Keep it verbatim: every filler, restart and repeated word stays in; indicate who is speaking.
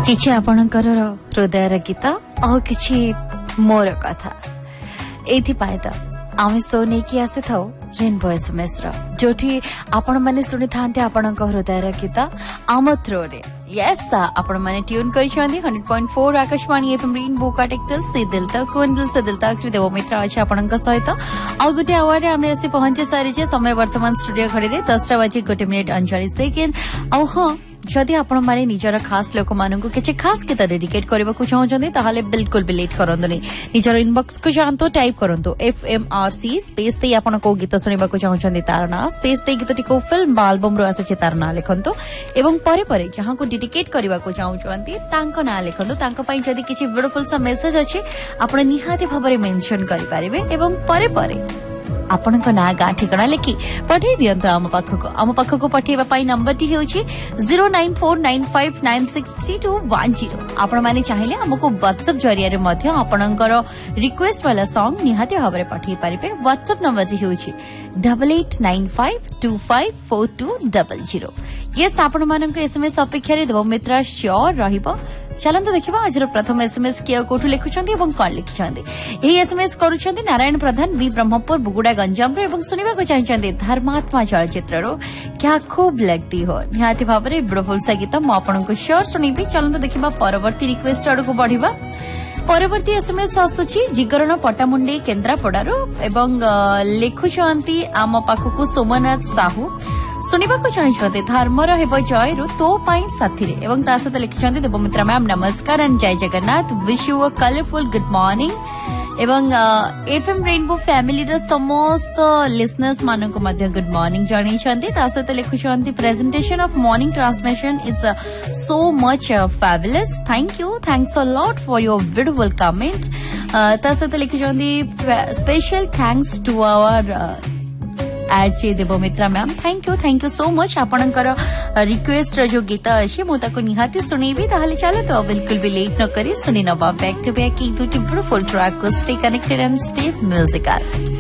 Speaker 1: किछि आपणकर हृदयर गीत और किछि मोर कथा एथि पाए त आमे सो नै कि आसे थाउ रेनबो एसएमएस रो जोठी आपण माने सुनि थांते आपणक हृदयर गीत आम थ्रो रे यस आपण माने tune करिछंदी hundred point four Akashvani FM rainbow काटेक्टल से दिल तक कोन दिल से दिल तक देव मित्र अछि आपणक सहित आ गुटे आवर रे आमे आसी पहुंचे सारी जे समय वर्तमान स्टूडियो घड़ी रे दस टा बजे गुटे मिनिट उनचालीस सेकेंड आ हां जदि आपण माने निजर खास लोक माननकु किछि खास के डेडिकेट करबा को चाहउछन्ती ताहाले बिल्कुल भी लेट करंदनी निजर इनबॉक्स को जानतो टाइप करंतो एफएमआरसी स्पेस ते आपण को गीत सुनिबा को चाहउछन्ती तार ना स्पेस ते गीतटी को फिल्म एल्बम रो आसे तार ना लिखंतो एवं परे परे जहां को डेडिकेट करबा को चाहउछन्ती तांको ना लिखंतो तांको पई जदि किछि ब्यूटीफुल सा मेसेज अछि आपण निहाती भाबरे मेंशन करि पारिबे एवं परे परे आपण को ना गा ठिकाना लिखि पठै दियंतो आम पाखको आम पाखको पठैबा पई number T हेउची zero nine four nine five nine six three to one zero आपण माने चाहिले हमको व्हाट्सएप जरिया रे मध्ये आपणकर रिक्वेस्ट वाला song निहाते भाबरे पठै पारिबे WhatsApp number T हेउची double eight nine five to five four to double zero yes आपण मानक एसएमएस अपेक्षा रे देव मित्र श्योर रहिबो चलंत देखिबा आज प्रथम एसएमएस किया कोठु लिखुछंती एवं कोन लिखुछंती एही एसएमएस करूछंती नारायण प्रधान बी ब्रह्मपुर बुगुडा गंजाम रे एवं सुनिबा को चाहछंती धर्मात्मा चलचित्र रो क्या खूब लगती हो निहाती भाबरे ब्यूटीफुल सा गीत म आपन को श्योर सुनिबी चलंत देखिबा परवर्ती रिक्वेस्ट आडको बढ़िबा परवर्ती एसएमएस आसुची जिगरण पटामुंडी केन्द्रापड़ारो एवं लिखुछंती आम पाखकु सोमनाथ साहू सुनिबा को चाहते धर्मर हेबो जय रु तो पाई साथी रे एवं ता सहित लिखिछंती देवमित्रा मैम नमस्कार एंड जय Jagannath wish you a colourful good morning एवं एफएम रेनबो फैमिली रे समस्त लिसनर्स मानन को मध्य गुड मॉर्निंग जानि छंती ता सहित लिखिछंती presentation of morning transmission it's so much fabulous thank you thanks a lot for your beautiful comment ता सहित लिखिछंती special thanks to our RJ देवमित्रा ma'am thank you thank you so much आपणकर request जो गीत अछि मो ताको निहाती सुनेबी ताहले चले तो बिल्कुल भी लेट न करी सुनि नबा बैक टू बैक की दुटी ब्यूटीफुल ट्रैक को stay connected and stay musical